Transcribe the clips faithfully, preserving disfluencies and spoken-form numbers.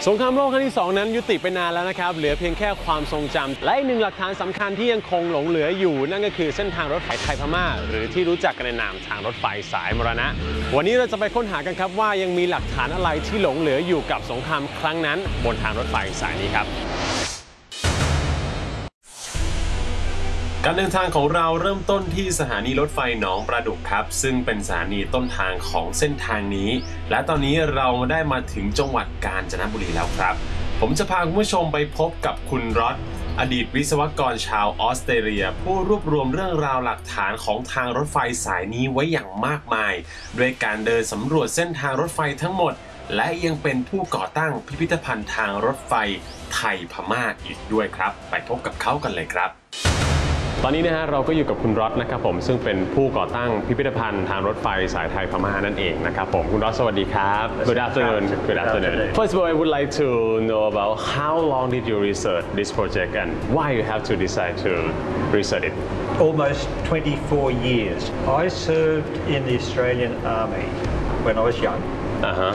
สงครามโลกครั้งที่สองนั้นยุติไปนานแล้วนะครับเหลือเพียงแค่ความทรงจำและอีกหนึ่งหลักฐานสำคัญที่ยังคงหลงเหลืออยู่นั่นก็คือเส้นทางรถไฟไทยพม่าหรือที่รู้จักกันในนามทางรถไฟสายมรณะวันนี้เราจะไปค้นหากันครับว่ายังมีหลักฐานอะไรที่หลงเหลืออยู่กับสงครามครั้งนั้นบนทางรถไฟสายนี้ครับการเดินทางของเราเริ่มต้นที่สถานีรถไฟหนองประดุกครับซึ่งเป็นสถานีต้นทางของเส้นทางนี้และตอนนี้เราได้มาถึงจังหวัดกาญจนบุรีแล้วครับผมจะพาคุณผู้ชมไปพบกับคุณรอดอดีตวิศวกรชาวออสเตรเลียผู้รวบรวมเรื่องราวหลักฐานของทางรถไฟสายนี้ไว้อย่างมากมายด้วยการเดินสำรวจเส้นทางรถไฟทั้งหมดและยังเป็นผู้ก่อตั้งพิพิธภัณฑ์ทางรถไฟไทยพม่าอีกด้วยครับไปพบกับเขากันเลยครับตอนนี้นะฮะเราก็อยู่กับคุณรอดนะครับผมซึ่งเป็นผู้ก่อตั้งพิพิธภัณฑ์ทางรถไฟสายไทยพม่านั่นเองนะครับผมคุณรอดสวัสดีครับ Good afternoon Good afternoon First of all I would like to know about how long did you research this project and why you have to decide to research it Almost twenty-four years I served in the Australian Army when I was young uh-huh.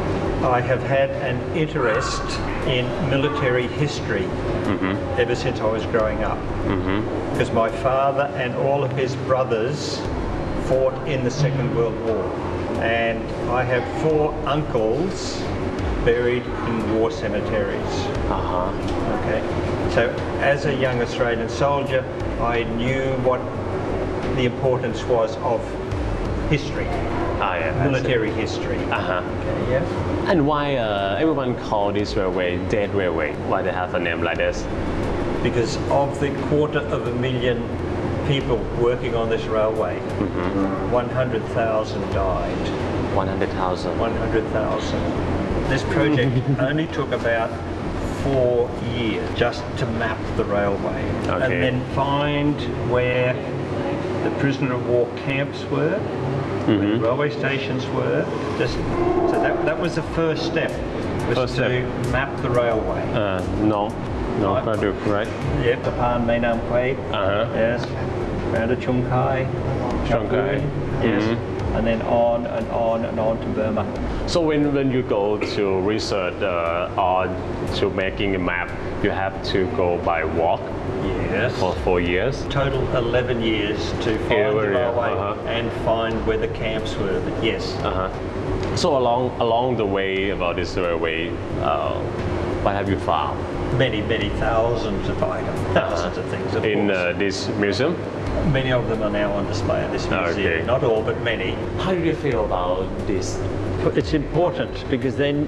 I have had an interest in military history mm-hmm. ever since I was growing up mm-hmm. because my father and all of his brothers fought in the Second World War and I have four uncles buried in war cemeteries. Uh-huh. Okay. So as a young Australian soldier I knew what the importance was of history. Ah, yeah, military history. Uh-huh. Okay, yeah. And why uh, everyone call this railway dead railway? Why they have a name like this? Because of the quarter of a million people working on this railway, mm-hmm. one hundred thousand died. one hundred thousand? one hundred thousand. This project only took about four years just to map the railway okay. and then find where the prisoner of war camps were, mm-hmm. where the railway stations were. Just so that that was the first step, was first to step. map the railway. Uh, no, no, right. right? Yep, the Pan Mae Nam Kwai. Uh-huh. Yes. Round to Chung Kai. Chung Kai. Yes. Mm-hmm. And then on and on and on to Burma. So when, when you go to research uh, or to making a map, you have to go by walk? Yes. For four years? Total eleven years to find the railway uh-huh. and find where the camps were, but yes. Uh-huh. So along along the way about this railway, uh, what have you found? Many, many thousands of items, thousands uh-huh. of things. Of In uh, this museum? Many of them are now on display in this museum. Okay. Not all, but many. How do you feel about this? It's important because then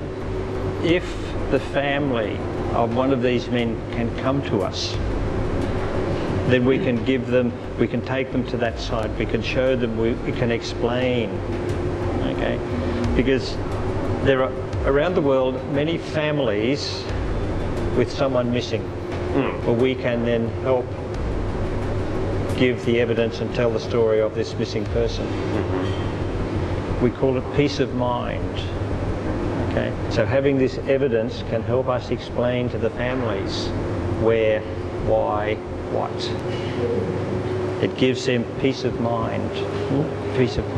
if the family of one of these men can come to us, then we can give them, we can take them to that site, we can show them, we, we can explain, okay? Because there are, around the world, many families with someone missing, mm. but we can then help give the evidence and tell the story of this missing person. Mm-hmm. We call it peace of mind, okay? So having this evidence can help us explain to the families where, why, what. It gives them peace of mind, peace of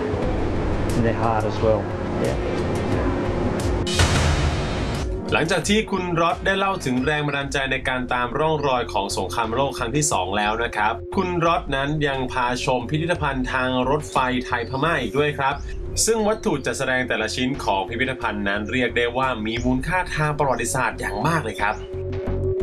in their heart as well. Yeah. หลังจากที่คุณรอดได้เล่าถึงแรงบันดาลใจในการตามร่องรอยของสงครามโลกครั้งที่สองแล้วนะครับคุณรอดนั้นยังพาชมพิพิธภัณฑ์ทางรถไฟไทยพม่าอีกด้วยครับซึ่งวัตถุจัดแสดงแต่ละชิ้นของพิพิธภัณฑ์นั้นเรียกได้ว่ามีมูลค่าทางประวัติศาสตร์อย่างมากเลยครับ